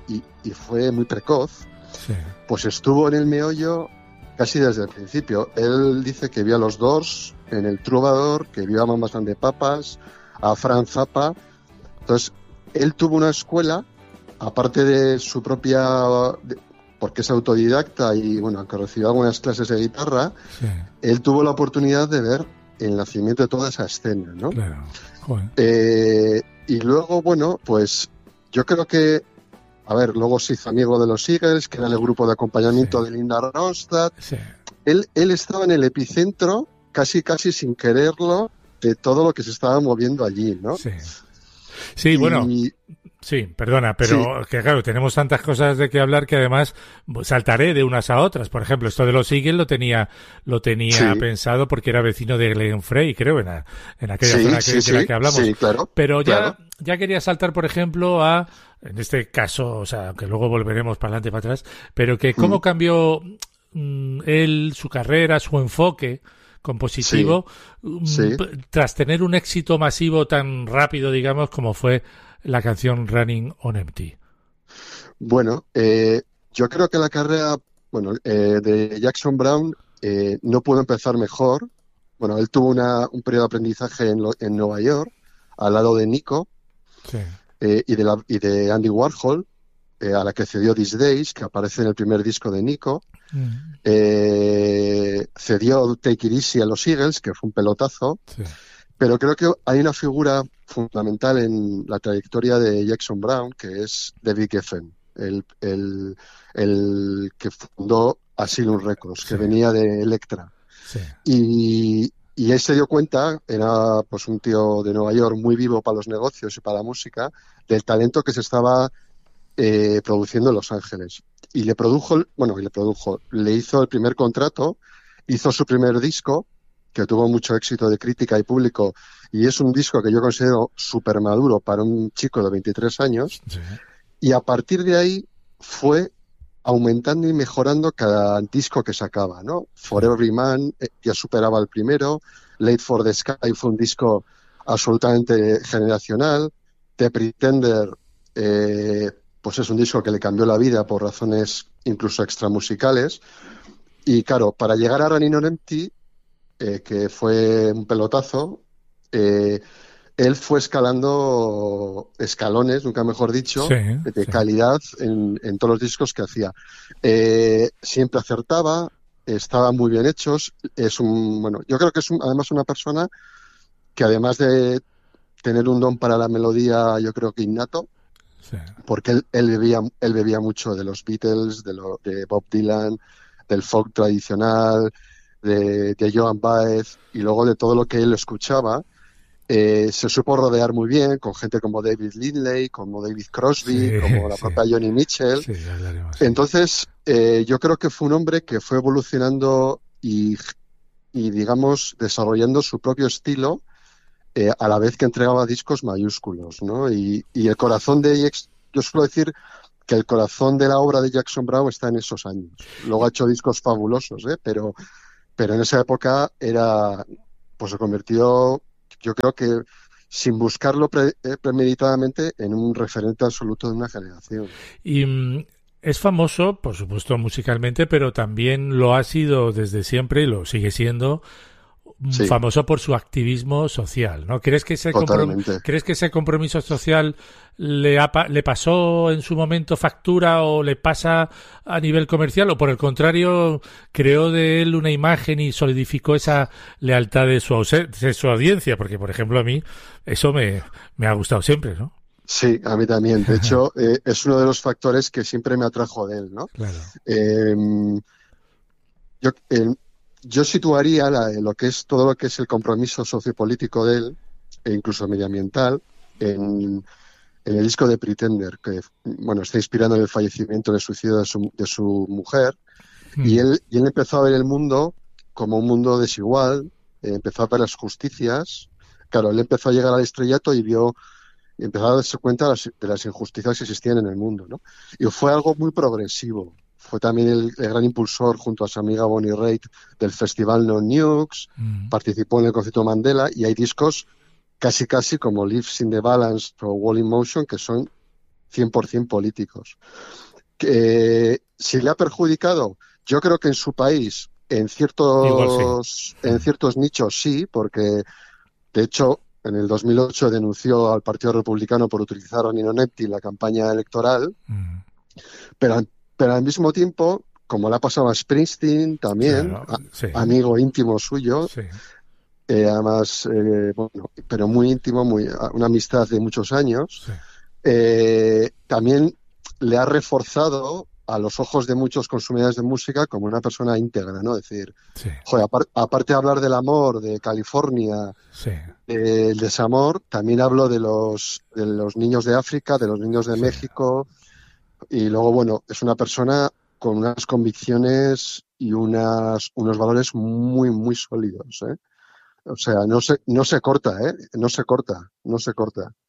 y fue muy precoz, Sí. pues estuvo en el meollo casi desde el principio. Él dice que vio a los Doors en el Troubadour, que vio a Mamas and the Papas, a Frank Zappa. Entonces, él tuvo una escuela, aparte de su propia... porque es autodidacta y, bueno, aunque recibió algunas clases de guitarra, Sí. él tuvo la oportunidad de ver el nacimiento de toda esa escena, ¿no? Claro. Joder. Y luego, bueno, pues yo creo que, a ver, luego se hizo amigo de los Eagles, que era el grupo de acompañamiento Sí. de Linda Ronstadt. Sí. Él estaba en el epicentro, casi sin quererlo, de todo lo que se estaba moviendo allí, ¿no? Sí. Sí, bueno, Y sí, perdona, pero sí, que claro, tenemos tantas cosas de que hablar que además saltaré de unas a otras. Por ejemplo, esto de los Eagles lo tenía sí, pensado porque era vecino de Glen Frey, creo, en aquella sí, zona sí, de la que hablamos. sí, claro, Pero claro. ya quería saltar, por ejemplo, en este caso, o sea, que luego volveremos para adelante y para atrás, pero que cómo Mm, cambió él, su carrera, su enfoque sí, compositivo, sí. tras tener un éxito masivo tan rápido, digamos, como fue la canción Running on Empty. Bueno, yo creo que la carrera, bueno, de Jackson Browne no pudo empezar mejor. Bueno, él tuvo un periodo de aprendizaje en Nueva York, al lado de Nico Sí. y de Andy Warhol, a la que cedió These Days, que aparece en el primer disco de Nico. Mm, Cedió Take It Easy a los Eagles, que fue un pelotazo. sí. Pero creo que hay una figura fundamental en la trayectoria de Jackson Browne, que es David Geffen, el que fundó Asylum Records, que Sí. venía de Elektra. Sí. Y él se dio cuenta, era pues un tío de Nueva York muy vivo para los negocios y para la música, del talento que se estaba produciendo en Los Ángeles. Y le hizo el primer contrato, hizo su primer disco, que tuvo mucho éxito de crítica y público, y es un disco que yo considero súper maduro para un chico de 23 años, Sí. y a partir de ahí fue aumentando y mejorando cada disco que sacaba, ¿no? Sí. For Every Man ya superaba el primero, Late for the Sky fue un disco absolutamente generacional, The Pretender pues es un disco que le cambió la vida por razones incluso extramusicales, y claro, para llegar a Running on Empty, que fue un pelotazo, eh, él fue escalando escalones, nunca mejor Sí. dicho, de Sí. calidad en todos los discos que hacía. Siempre acertaba, estaban muy bien hechos. Bueno, yo creo que es además una persona que, además de tener un don para la melodía, yo creo que innato, Sí. porque él bebía mucho de los Beatles, de Bob Dylan, del folk tradicional, de Joan Baez, y luego de todo lo que él escuchaba. Se supo rodear muy bien con gente como David Lindley, como David Crosby, Sí. como la Sí. propia Joni Mitchell. Sí, ya hablaremos. Sí. Entonces, yo creo que fue un hombre que fue evolucionando y digamos, desarrollando su propio estilo, a la vez que entregaba discos mayúsculos, ¿no? Y el corazón yo suelo decir que el corazón de la obra de Jackson Browne está en esos años. Luego ha hecho discos fabulosos, pero en esa época pues se convirtió, yo creo que sin buscarlo premeditadamente, en un referente absoluto de una generación. Y es famoso, por supuesto, musicalmente, pero también lo ha sido desde siempre y lo sigue siendo Sí, famoso por su activismo social, ¿no? ¿Crees que totalmente. ese compromiso social le pasó en su momento factura o le pasa a nivel comercial, o por el contrario creó de él una imagen y solidificó esa lealtad de su audiencia? Porque, por ejemplo, a mí eso me ha gustado siempre, ¿no? Sí, a mí también. De hecho, es uno de los factores que siempre me atrajo de él, ¿no? Claro. Eh, yo, eh, yo situaría todo lo que es el compromiso sociopolítico de él, e incluso medioambiental, en el disco de Pretender, que bueno, está inspirado en el fallecimiento, en el suicidio de su mujer, y Mm, él empezó a ver el mundo como un mundo desigual, empezó a ver las justicias. Claro, él empezó a llegar al estrellato y empezó a darse cuenta de las injusticias que existían en el mundo, ¿no? Y fue algo muy progresivo. Fue también el gran impulsor, junto a su amiga Bonnie Raitt, del festival No Nukes, mm, participó en el concierto Mandela, y hay discos casi como Lives in the Balance o Wall in Motion, que son 100% políticos. Si le ha perjudicado, yo creo que en su país, en ciertos nichos sí, porque de hecho en el 2008 denunció al Partido Republicano por utilizar a Nino Nepti en la campaña electoral, pero al mismo tiempo, como le ha pasado a Springsteen también, claro, sí. amigo íntimo suyo, Sí. Además, bueno, pero muy íntimo, una amistad de muchos años, Sí. también le ha reforzado a los ojos de muchos consumidores de música como una persona íntegra, ¿no? Es decir, Sí. joder, aparte de hablar del amor, de California, Sí. el desamor, también hablo de los niños de África, de los niños de Sí. México, y luego, bueno, es una persona con unas convicciones y unos valores muy, muy sólidos, ¿eh? O sea, no se corta, ¿eh? No se corta.